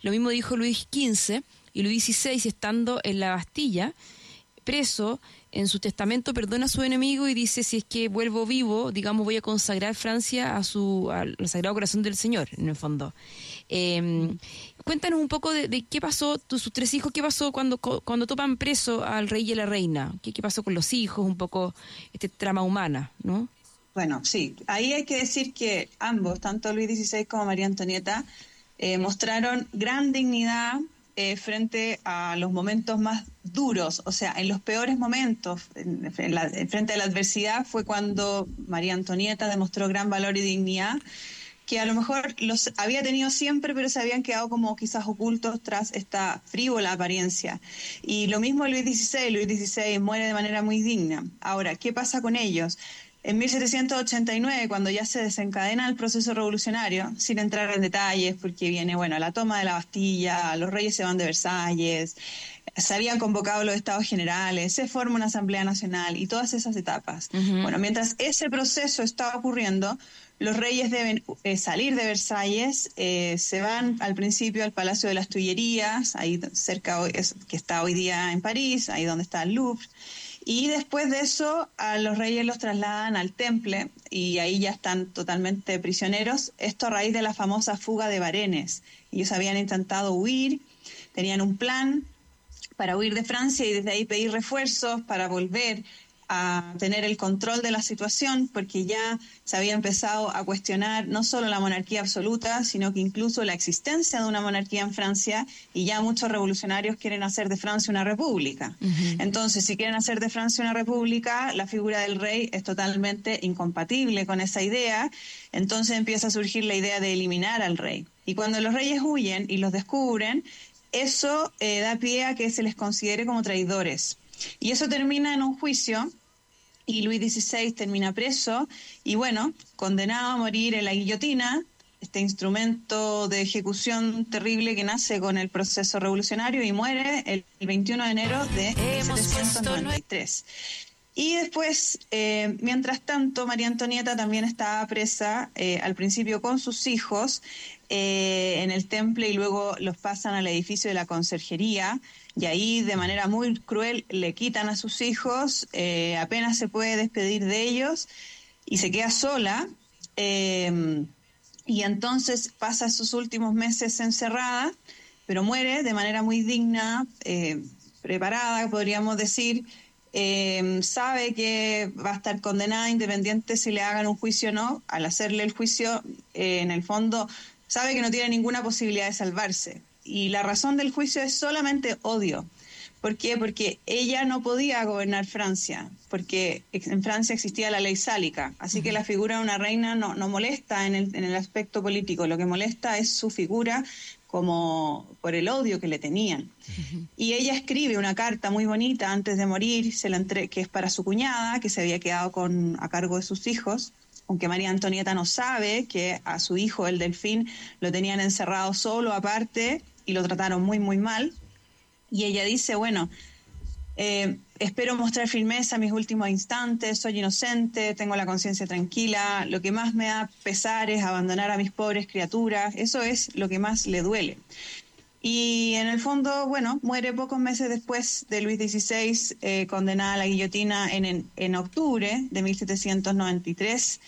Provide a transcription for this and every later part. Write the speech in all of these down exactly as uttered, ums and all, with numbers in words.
Lo mismo dijo Luis quince, y Luis dieciséis, estando en la Bastilla, preso, en su testamento perdona a su enemigo y dice: si es que vuelvo vivo, digamos, voy a consagrar Francia a su al Sagrado Corazón del Señor, en el fondo. Eh, cuéntanos un poco de, de qué pasó, tus, sus tres hijos, qué pasó cuando cuando topan preso al rey y a la reina, qué, qué pasó con los hijos, un poco este trama humana, ¿no? Bueno, sí, ahí hay que decir que ambos, tanto Luis dieciséis como María Antonieta, eh, mostraron gran dignidad eh, frente a los momentos más duros, o sea, en los peores momentos, en, en la, en frente a la adversidad, fue cuando María Antonieta demostró gran valor y dignidad, que a lo mejor los había tenido siempre, pero se habían quedado como quizás ocultos tras esta frívola apariencia. Y lo mismo Luis dieciséis, Luis dieciséis muere de manera muy digna. Ahora, ¿qué pasa con ellos? En mil setecientos ochenta y nueve, cuando ya se desencadena el proceso revolucionario, sin entrar en detalles, porque viene, bueno, la toma de la Bastilla, los reyes se van de Versalles, se habían convocado los estados generales, se forma una asamblea nacional y todas esas etapas. Uh-huh. Bueno, mientras ese proceso está ocurriendo, los reyes deben eh, salir de Versalles, eh, se van al principio al Palacio de las Tullerías, ahí cerca, es, que está hoy día en París, ahí donde está el Louvre. Y después de eso, a los reyes los trasladan al Temple y ahí ya están totalmente prisioneros. Esto a raíz de la famosa fuga de Varennes. Ellos habían intentado huir, tenían un plan para huir de Francia y desde ahí pedir refuerzos para volver a tener el control de la situación, porque ya se había empezado a cuestionar no solo la monarquía absoluta, sino que incluso la existencia de una monarquía en Francia, y ya muchos revolucionarios quieren hacer de Francia una república. Uh-huh. Entonces, si quieren hacer de Francia una república, la figura del rey es totalmente incompatible con esa idea, entonces empieza a surgir la idea de eliminar al rey. Y cuando los reyes huyen y los descubren, eso eh, da pie a que se les considere como traidores. Y eso termina en un juicio y Luis dieciséis termina preso y, bueno, condenado a morir en la guillotina, este instrumento de ejecución terrible que nace con el proceso revolucionario, y muere el veintiuno de enero de mil setecientos noventa y tres. Y después, eh, mientras tanto, María Antonieta también estaba presa, eh, al principio con sus hijos, eh, en el Temple, y luego los pasan al edificio de la conserjería, y ahí de manera muy cruel le quitan a sus hijos, eh, apenas se puede despedir de ellos, y se queda sola, eh, y entonces pasa sus últimos meses encerrada, pero muere de manera muy digna, eh, preparada, podríamos decir. Eh, sabe que va a estar condenada independiente si le hagan un juicio o no. Al hacerle el juicio, eh, en el fondo, sabe que no tiene ninguna posibilidad de salvarse. Y la razón del juicio es solamente odio. ¿Por qué? Porque ella no podía gobernar Francia, porque en Francia existía la ley sálica. Así que la figura de una reina no, no molesta en el, en el aspecto político. Lo que molesta es su figura, como por el odio que le tenían. Uh-huh. Y ella escribe una carta muy bonita antes de morir, se la entre, que es para su cuñada, que se había quedado con, a cargo de sus hijos, aunque María Antonieta no sabe que a su hijo, el Delfín, lo tenían encerrado solo, aparte, y lo trataron muy, muy mal. Y ella dice, bueno, eh, espero mostrar firmeza en mis últimos instantes, soy inocente, tengo la conciencia tranquila, lo que más me da pesar es abandonar a mis pobres criaturas, eso es lo que más le duele. Y en el fondo, bueno, muere pocos meses después de Luis dieciséis, eh, condenada a la guillotina en, en, en octubre de mil setecientos noventa y tres,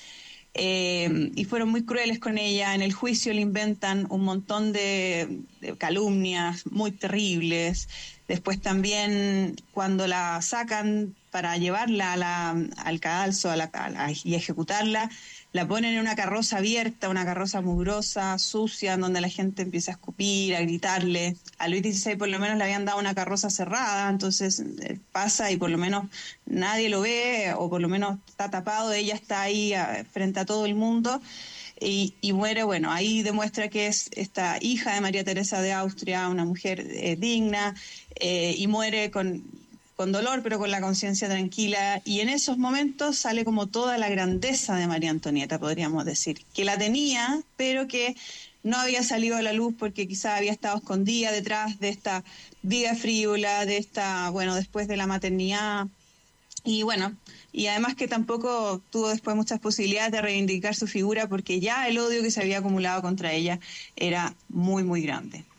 eh, y fueron muy crueles con ella. En el juicio le inventan un montón de, de calumnias muy terribles. Después también, cuando la sacan para llevarla a la, al cadalso a la, a la, y ejecutarla, la ponen en una carroza abierta, una carroza mugrosa, sucia, en donde la gente empieza a escupir, a gritarle. A Luis dieciséis por lo menos le habían dado una carroza cerrada, entonces eh, pasa y por lo menos nadie lo ve, o por lo menos está tapado, ella está ahí a, frente a todo el mundo. Y, y muere, bueno, ahí demuestra que es esta hija de María Teresa de Austria, una mujer eh, digna, eh, y muere con, con dolor, pero con la conciencia tranquila. Y en esos momentos sale como toda la grandeza de María Antonieta, podríamos decir, que la tenía, pero que no había salido a la luz porque quizá había estado escondida detrás de esta vida frívola, de esta, bueno, después de la maternidad. Y bueno, y además que tampoco tuvo después muchas posibilidades de reivindicar su figura, porque ya el odio que se había acumulado contra ella era muy, muy grande.